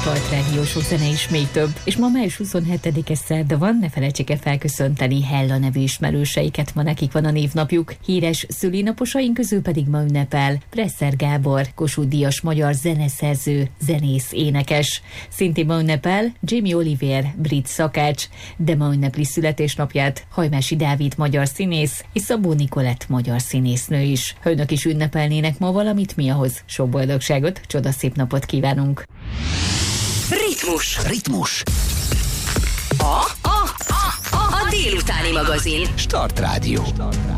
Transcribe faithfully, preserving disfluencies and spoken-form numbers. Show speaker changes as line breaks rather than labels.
Start Rádió Show zene is még több. És ma május huszonhetedike szerda van, ne felejtsék el felköszönteni Hella nevű ismerőseiket, ma nekik van a névnapjuk. Híres szülinaposaink közül pedig ma ünnepel Presser Gábor, Kossuth Díjas magyar zeneszerző, zenész, énekes. Szintén ma ünnepel Jamie Oliver, brit szakács, de ma ünnepli születésnapját Hajmási Dávid, magyar színész, és Szabó Nikolett, magyar színésznő is. Ha önök is ünnepelnének ma valamit, mi ahhoz? Sok boldogságot, csodaszép napot kívánunk!
Ritmus.
Ritmus.
A, a, a, a, a délutáni magazin.
Start Rádió.